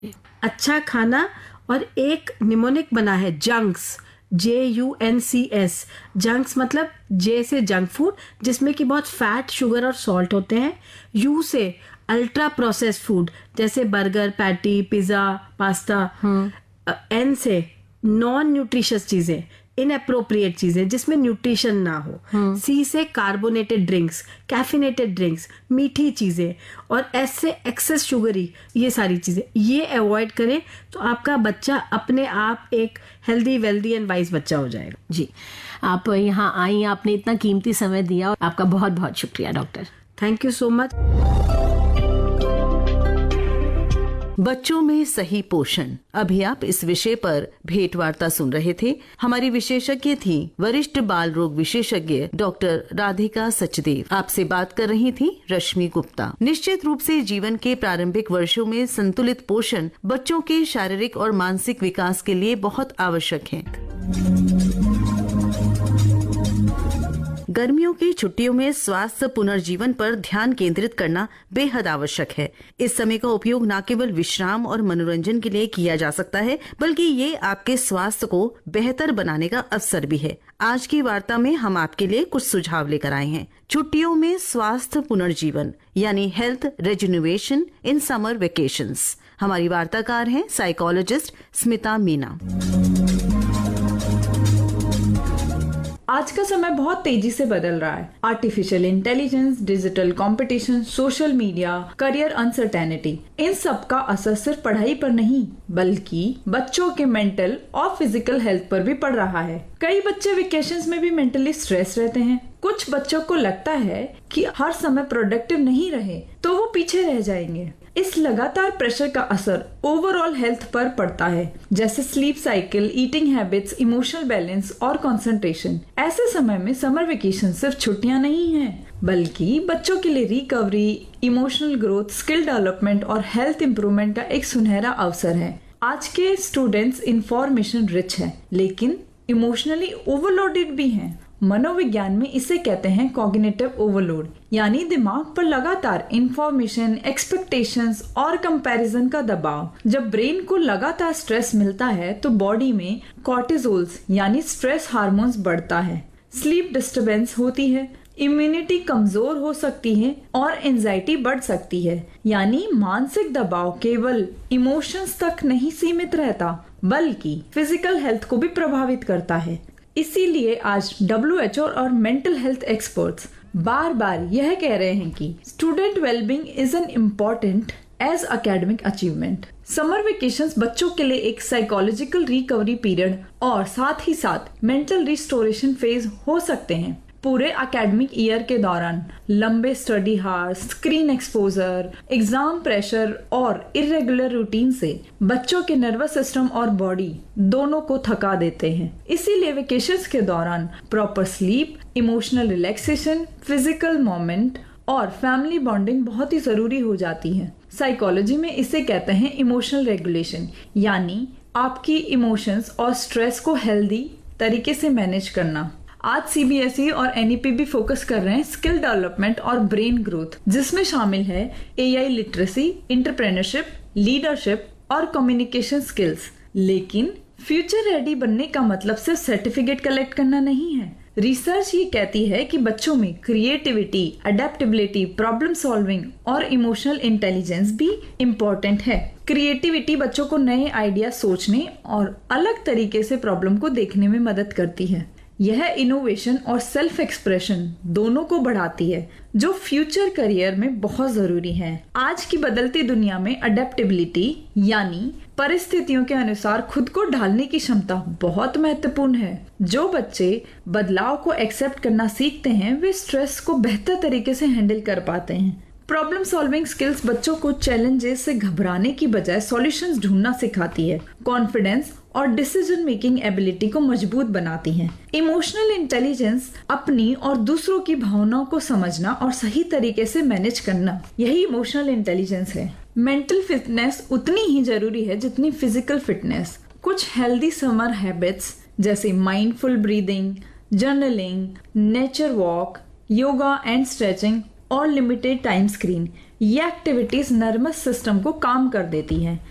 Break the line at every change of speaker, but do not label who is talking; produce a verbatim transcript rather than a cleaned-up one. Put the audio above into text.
अच्छा खाना, और एक निमोनिक बना है junks, J you N C S. Junks मतलब जे से जंक फूड, जिसमें कि बहुत फैट, शुगर और सॉल्ट होते हैं। यू से अल्ट्रा प्रोसेस्ड फूड, जैसे burger, patty, pizza, pasta. N से नॉन न्यूट्रिशियस चीज़ें, इनअप्रोप्रिएट चीज़ें जिसमें न्यूट्रिशन ना हो। सी से कार्बोनेटेड ड्रिंक्स, कैफिनेटेड ड्रिंक्स, मीठी चीज़ें। और एस से एक्सेस शुगरी, ये सारी चीज़ें ये अवॉइड करें तो आपका बच्चा अपने आप एक हेल्दी, वेल्दी एंड वाइज बच्चा हो जाएगा।
जी, आप यहाँ आई, आपने इतना कीमती समय दिया और आपका बहुत बहुत शुक्रिया doctor.
Thank you so much.
बच्चों में सही पोषण, अभी आप इस विषय पर भेंट वार्ता सुन रहे थे। हमारी विशेषज्ञ थी वरिष्ठ बाल रोग विशेषज्ञ डॉक्टर राधिका सचदेव। आपसे बात कर रही थी रश्मि गुप्ता। निश्चित रूप से जीवन के प्रारंभिक वर्षों में संतुलित पोषण बच्चों के शारीरिक और मानसिक विकास के लिए बहुत आवश्यक है। गर्मियों की छुट्टियों में स्वास्थ्य पुनर्जीवन पर ध्यान केंद्रित करना बेहद आवश्यक है। इस समय का उपयोग न केवल विश्राम और मनोरंजन के लिए किया जा सकता है, बल्कि ये आपके स्वास्थ्य को बेहतर बनाने का अवसर भी है। आज की वार्ता में हम आपके लिए कुछ सुझाव लेकर आए हैं। छुट्टियों में स्वास्थ्य पुनर्जीवन यानी हेल्थ रेजुनोवेशन इन समर वेकेशंस। हमारी वार्ताकार हैं साइकोलॉजिस्ट स्मिता मीना।
आज का समय बहुत तेजी से बदल रहा है। Artificial intelligence, digital competition, social media, career uncertainty, इन सब का असर सिर्फ पढ़ाई पर नहीं बल्कि बच्चों के मेंटल और फिजिकल हेल्थ पर भी पड़ रहा है। कई बच्चे वेकेशंस में भी मेंटली स्ट्रेस रहते हैं। कुछ बच्चों को लगता है कि हर समय प्रोडक्टिव नहीं रहे तो वो पीछे रह जाएंगे। इस लगातार प्रेशर का असर ओवरऑल हेल्थ पर पड़ता है, जैसे sleep cycle, eating habits, emotional balance और कंसंट्रेशन। ऐसे समय में समर वेकेशन सिर्फ छुट्टियां नहीं हैं, बल्कि बच्चों के लिए recovery, emotional growth, skill development और हेल्थ इंप्रूवमेंट का एक सुनहरा अवसर है। आज के स्टूडेंट्स इंफॉर्मेशन रिच है, लेकिन इमोशनली ओवरलोडेड भी हैं। मनोविज्ञान में इसे कहते हैं कॉग्निटिव ओवरलोड, यानी दिमाग पर लगातार इंफॉर्मेशन, एक्सपेक्टेशंस और कंपैरिजन का दबाव। जब ब्रेन को लगातार स्ट्रेस मिलता है तो बॉडी में कॉर्टिसोल्स यानी स्ट्रेस हार्मोन्स बढ़ता है, स्लीप डिस्टर्बेंस होती है, इम्यूनिटी कमजोर हो सकती है और एंजाइटी बढ़ सकती है। यानी मानसिक दबाव केवल इमोशंस तक नहीं सीमित रहता, बल्कि फिजिकल हेल्थ को भी प्रभावित करता है। इसीलिए आज डब्ल्यू एच ओ और मेंटल हेल्थ एक्सपर्ट्स बार बार यह कह रहे हैं कि student wellbeing is an important as academic achievement. Summer vacations बच्चों के लिए एक साइकोलॉजिकल रिकवरी पीरियड और साथ ही साथ मेंटल रिस्टोरेशन फेज हो सकते हैं। पूरे एकेडमिक ईयर के दौरान लंबे study horse, screen exposure, exam pressure और इरेगुलर रूटीन से बच्चों के नर्वस सिस्टम और बॉडी दोनों को थका देते हैं। इसीलिए वेकेशंस के दौरान proper sleep, emotional relaxation, physical movement और फैमिली बॉन्डिंग बहुत ही जरूरी हो जाती है। साइकोलॉजी में इसे कहते हैं इमोशनल रेगुलेशन, यानी आपकी इमोशंस और स्ट्रेस को हेल्दी तरीके से मैनेज करना। आज सी बी एस ई और एन ई पी भी फोकस कर रहे हैं स्किल डेवलपमेंट और ब्रेन ग्रोथ, जिसमें शामिल है ए आई लिटरेसी, एंटरप्रेन्योरशिप, लीडरशिप और कम्युनिकेशन स्किल्स। लेकिन फ्यूचर रेडी बनने का मतलब सिर्फ सर्टिफिकेट कलेक्ट करना नहीं है। रिसर्च ये कहती है कि बच्चों में क्रिएटिविटी, अडेप्टेबिलिटी, प्रॉब्लम सॉल्विंग और इमोशनल इंटेलिजेंस भी इम्पोर्टेंट है। क्रिएटिविटी बच्चों को नए आइडिया सोचने और अलग तरीके से प्रॉब्लम को देखने में मदद करती है। यह इनोवेशन और सेल्फ एक्सप्रेशन दोनों को बढ़ाती है, जो फ्यूचर करियर में बहुत जरूरी है। आज की बदलती दुनिया में अडेप्टेबिलिटी यानी परिस्थितियों के अनुसार खुद को ढालने की क्षमता बहुत महत्वपूर्ण है। जो बच्चे बदलाव को एक्सेप्ट करना सीखते हैं, वे स्ट्रेस को बेहतर तरीके से हैंडल कर पाते हैं। प्रॉब्लम सॉल्विंग स्किल्स बच्चों को चैलेंजेस से घबराने की बजाय सॉल्यूशंस ढूंढना सिखाती है। कॉन्फिडेंस और डिसीजन मेकिंग एबिलिटी को मजबूत बनाती हैं। इमोशनल इंटेलिजेंस अपनी और दूसरों की भावनाओं को समझना और सही तरीके से मैनेज करना, यही इमोशनल इंटेलिजेंस है। मेंटल फिटनेस उतनी ही जरूरी है जितनी फिजिकल फिटनेस। कुछ हेल्दी समर हैबिट्स जैसे mindful breathing, journaling, nature walk, yoga and stretching और लिमिटेड टाइम स्क्रीन, ये एक्टिविटीज नर्वस सिस्टम को काम कर देती हैं।